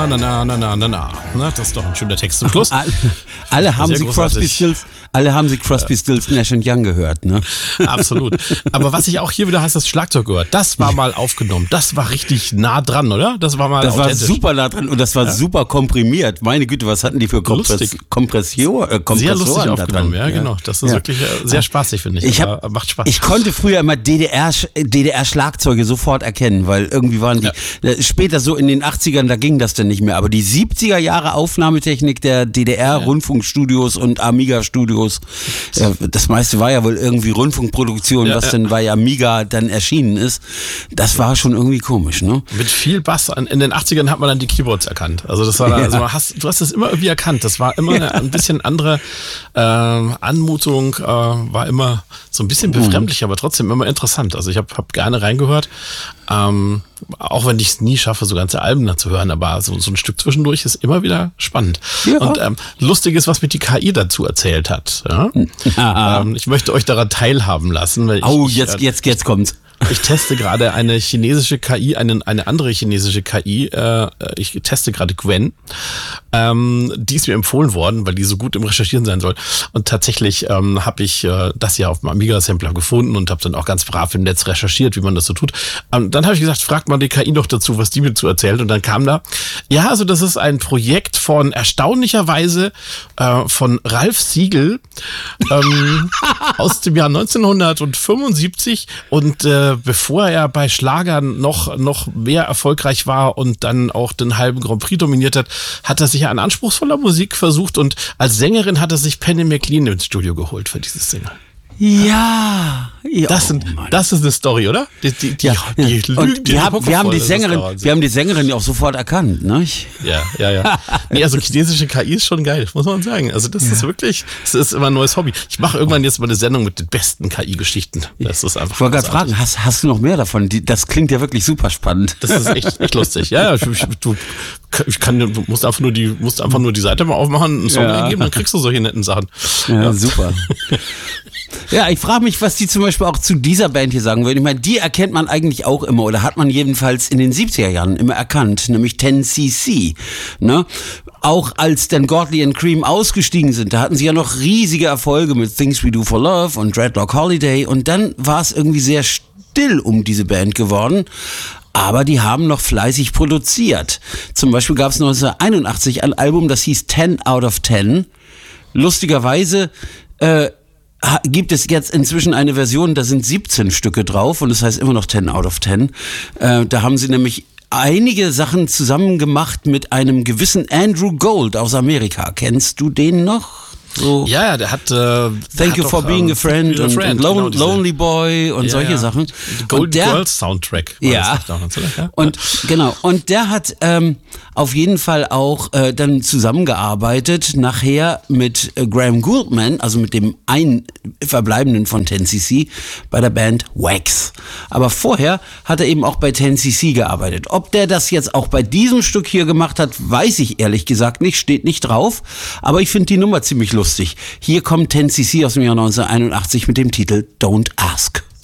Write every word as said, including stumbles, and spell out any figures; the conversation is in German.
na, na, na, na, na, na. Na, das ist doch ein schöner Text zum Schluss. Alle, alle haben sie Crosby Stills, alle haben sie Crosby, Stills, Nash and Young gehört, ne? Absolut. Aber was ich auch hier wieder heißt, das Schlagzeug gehört, das war mal aufgenommen. Das war richtig nah dran, oder? Das war mal Das authentisch. war super nah dran und das war ja. super komprimiert. Meine Güte, was hatten die für Kompress- Kompression, äh, Kompressoren sehr lustig da aufgenommen, dran? ja, genau. Das ist ja. wirklich sehr spaßig, finde ich. ich hab, macht Spaß. Ich konnte früher immer D D R, D D R-Schlagzeuge sofort erkennen, weil irgendwie waren die, ja. später so in den achtzigern, da ging das dann nicht mehr. Aber die siebziger Jahre Aufnahmetechnik der D D R-Rundfunkstudios und Amiga-Studios, äh, das meiste war ja wohl irgendwie Rundfunkproduktion, ja, was ja. dann bei Amiga dann erschienen ist. Das war schon irgendwie komisch, ne? Mit viel Bass. In den achtzigern hat man dann die Keyboards erkannt. Also das war, ja. also man hast, du hast das immer irgendwie erkannt. Das war immer ja. ein bisschen andere äh, Anmutung, äh, war immer so ein bisschen befremdlich, aber trotzdem immer interessant. Also ich habe hab gerne reingehört. Ähm, auch wenn ich es nie schaffe, so ganze Alben da zu hören, aber so, so ein Stück zwischendurch ist immer wieder spannend. Ja. Und ähm, lustig ist, was mir die K I dazu erzählt hat. Ja? ähm, ich möchte euch daran teilhaben lassen. Weil ich, oh, ich, jetzt, jetzt, jetzt kommt's. Ich teste gerade eine chinesische K I, eine, eine andere chinesische K I. Äh, ich teste gerade Gwen. Ähm, die ist mir empfohlen worden, weil die so gut im Recherchieren sein soll. Und tatsächlich ähm, habe ich äh, das hier auf dem Amiga-Sampler gefunden und habe dann auch ganz brav im Netz recherchiert, wie man das so tut. Ähm, dann habe ich gesagt, fragt mal die K I noch dazu, was die mir zu erzählt. Und dann kam da, ja, also das ist ein Projekt von erstaunlicherweise äh, von Ralf Siegel ähm, aus dem Jahr neunzehnhundertfünfundsiebzig und äh, bevor er bei Schlagern noch, noch mehr erfolgreich war und dann auch den halben Grand Prix dominiert hat, hat er sich an anspruchsvoller Musik versucht und als Sängerin hat er sich Penny McLean ins Studio geholt für dieses Single. Ja, ja. Das, sind, oh das ist eine Story, oder? Die, die, die, ja, die, ja. die Und die wir, haben, wir haben die Sängerin, Wahnsinn. wir haben die Sängerin ja auch sofort erkannt, ne? Ja, ja, ja. Nee, also chinesische K I ist schon geil, muss man sagen. Also das ja. ist wirklich, das ist immer ein neues Hobby. Ich mache irgendwann jetzt mal eine Sendung mit den besten K I-Geschichten. Das ist einfach. Ich wollte gerade fragen, hast, hast du noch mehr davon? Die, das klingt ja wirklich super spannend. Das ist echt, echt lustig. Ja, ich, ich, du, ich kann, du musst einfach nur die, musst einfach nur die Seite mal aufmachen, einen Song ja. eingeben, dann kriegst du solche netten Sachen. Ja, ja. Super. Ja, ich frage mich, was die zum Beispiel auch zu dieser Band hier sagen würden. Ich meine, die erkennt man eigentlich auch immer oder hat man jedenfalls in den siebziger Jahren immer erkannt, nämlich ten C C. Ne? Auch als dann Godley and Cream ausgestiegen sind, da hatten sie ja noch riesige Erfolge mit Things We Do for Love und Dreadlock Holiday und dann war es irgendwie sehr still um diese Band geworden. Aber die haben noch fleißig produziert. Zum Beispiel gab es neunzehnhunderteinundachtzig ein Album, das hieß ten out of ten. Lustigerweise äh, gibt es jetzt inzwischen eine Version, da sind siebzehn Stücke drauf und das heißt immer noch ten out of ten. Äh, da haben sie nämlich einige Sachen zusammen gemacht mit einem gewissen Andrew Gold aus Amerika. Kennst du den noch? So. Ja, ja, der hat äh, Thank You doch, for Being ähm, a Friend, und, friend, und Lone, genau, Lonely Boy und ja, solche ja. Sachen. Golden und der, Girls Soundtrack. Ja. Damals, ja. Und genau. Und der hat ähm, auf jeden Fall auch äh, dann zusammengearbeitet nachher mit äh, Graham Gouldman, also mit dem einen Verbleibenden von ten C C bei der Band Wax. Aber vorher hat er eben auch bei ten C C gearbeitet. Ob der das jetzt auch bei diesem Stück hier gemacht hat, weiß ich ehrlich gesagt nicht, steht nicht drauf. Aber ich finde die Nummer ziemlich lustig. Hier kommt ten C C aus dem Jahr neunzehnhunderteinundachtzig mit dem Titel Don't Ask.